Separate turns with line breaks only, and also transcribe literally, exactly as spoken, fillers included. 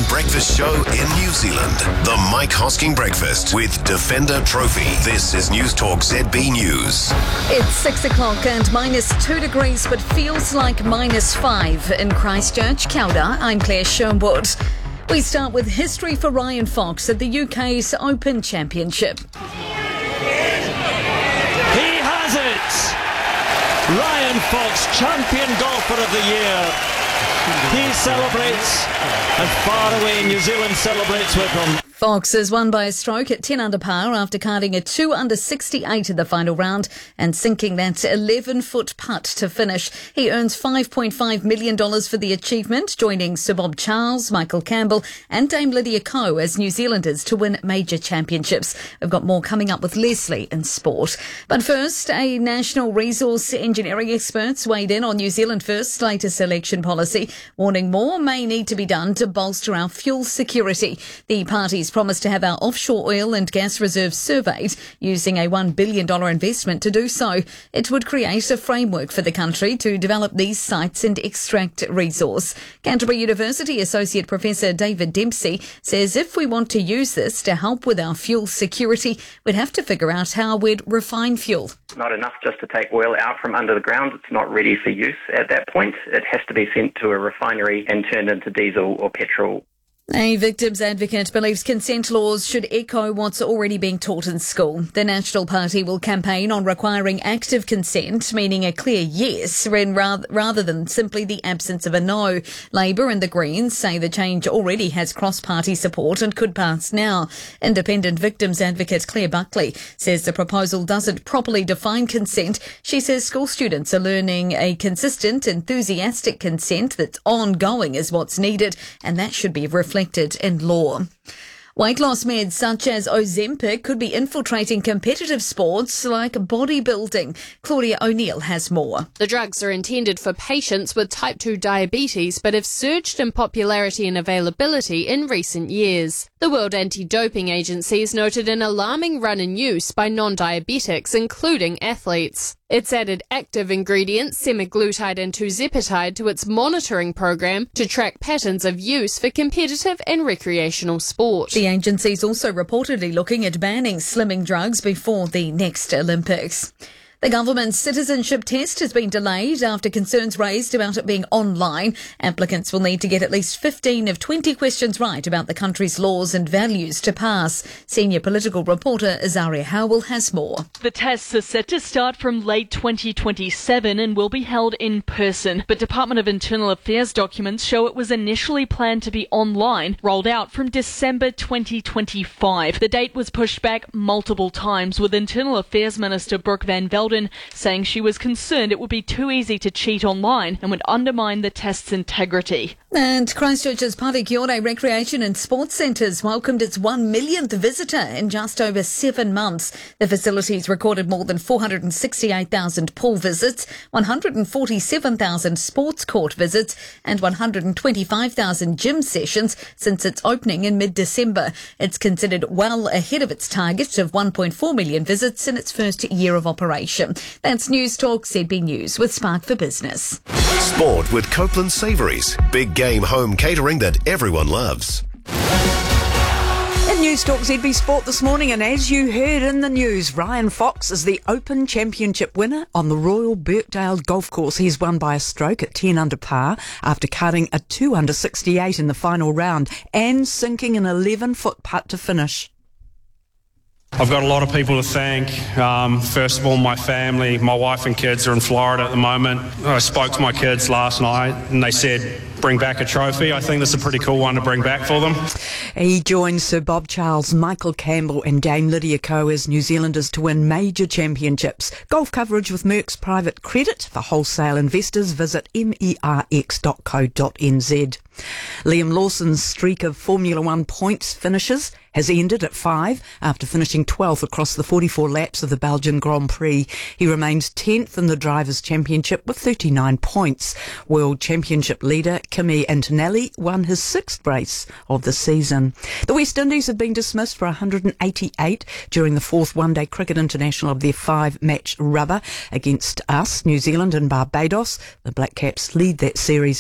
one breakfast show in New Zealand. The Mike Hosking Breakfast with Defender Trophy. This is News Talk Z B News.
It's six o'clock and minus two degrees, but feels like minus five in Christchurch. Kia ora, I'm Claire Sherwood. We start with history for Ryan Fox at the U K's Open Championship.
He has it! Ryan Fox, champion golfer of the year. He celebrates, and far away New Zealand celebrates with him.
Fox has won by a stroke at ten under par after carding a two under sixty-eight in the final round and sinking that eleven-foot putt to finish. He earns five point five million dollars for the achievement, joining Sir Bob Charles, Michael Campbell and Dame Lydia Ko as New Zealanders to win major championships. We've got more coming up with Leslie in sport. But first, a national resource engineering experts weighed in on New Zealand First's latest election policy, warning more may need to be done to bolster our fuel security. The party's promised to have our offshore oil and gas reserves surveyed, using a one billion dollars investment to do so. It would create a framework for the country to develop these sites and extract resource. Canterbury University Associate Professor David Dempsey says if we want to use this to help with our fuel security, we'd have to figure out how we'd refine fuel.
It's not enough just to take oil out from under the ground. It's not ready for use at that point. It has to be sent to a refinery and turned into diesel or petrol.
A victims advocate believes consent laws should echo what's already being taught in school. The National Party will campaign on requiring active consent, meaning a clear yes, rather than simply the absence of a no. Labour and the Greens say the change already has cross-party support and could pass now. Independent victims advocate Claire Buckley says the proposal doesn't properly define consent. She says school students are learning a consistent, enthusiastic consent that's ongoing is what's needed, and that should be reflected reflected in law. Weight loss meds such as Ozempic could be infiltrating competitive sports like bodybuilding. Claudia O'Neill has more.
The drugs are intended for patients with type two diabetes but have surged in popularity and availability in recent years. The World Anti-Doping Agency has noted an alarming run in use by non-diabetics, including athletes. It's added active ingredients, semaglutide and tirzepatide, to its monitoring program to track patterns of use for competitive and recreational sport.
The agency is also reportedly looking at banning slimming drugs before the next Olympics. The government's citizenship test has been delayed after concerns raised about it being online. Applicants will need to get at least fifteen of twenty questions right about the country's laws and values to pass. Senior political reporter Azaria Howell has more.
The tests are set to start from late twenty twenty-seven and will be held in person. But Department of Internal Affairs documents show it was initially planned to be online, rolled out from December twenty twenty-five. The date was pushed back multiple times, with Internal Affairs Minister Brooke Van Velden saying she was concerned it would be too easy to cheat online and would undermine the test's integrity.
And Christchurch's Patekiore Recreation and Sports Centres welcomed its one millionth visitor in just over seven months. The facilities recorded more than four hundred sixty-eight thousand pool visits, one hundred forty-seven thousand sports court visits and one hundred twenty-five thousand gym sessions since its opening in mid-December. It's considered well ahead of its target of one point four million visits in its first year of operation. That's News Talk Z B News with Spark for Business.
Sport with Copeland Savouries. Big game home catering that everyone loves.
In News Talk Z B Sport this morning, and as you heard in the news, Ryan Fox is the Open Championship winner on the Royal Birkdale Golf Course. He's won by a stroke at ten under par after cutting a two under sixty-eight in the final round and sinking an eleven-foot putt to finish.
I've got a lot of people to thank. Um, first of all, my family. My wife and kids are in Florida at the moment. I spoke to my kids last night and they said, bring back a trophy. I think this is a pretty cool one to bring back for them.
He joins Sir Bob Charles, Michael Campbell and Dame Lydia Ko as New Zealanders to win major championships. Golf coverage with Merck's Private Credit. For wholesale investors, visit merx dot co dot n z. Liam Lawson's streak of Formula One points finishes has ended at five after finishing twelfth across the forty-four laps of the Belgian Grand Prix. He remains tenth in the Drivers' Championship with thirty-nine points. World Championship leader Kimi Antonelli won his sixth race of the season. The West Indies have been dismissed for one hundred eighty-eight during the fourth one-day cricket international of their five-match rubber against us, New Zealand and Barbados. The Black Caps lead that series